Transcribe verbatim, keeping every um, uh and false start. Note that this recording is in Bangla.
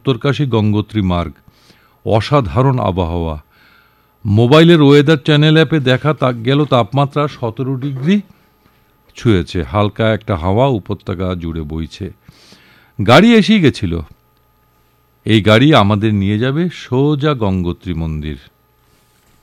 উত্তরকাশী গঙ্গোত্রী মার্গ, অসাধারণ আবহাওয়া। মোবাইলের ওয়েদার চ্যানেল অ্যাপে দেখা তাক গেল তাপমাত্রা সতেরো ডিগ্রি ছুঁয়েছে, হালকা একটা হাওয়া উপত্যকা জুড়ে বইছে। গাড়ি এসেই গেছিল। এই গাড়ি আমাদের নিয়ে যাবে সোজা গঙ্গোত্রী মন্দির।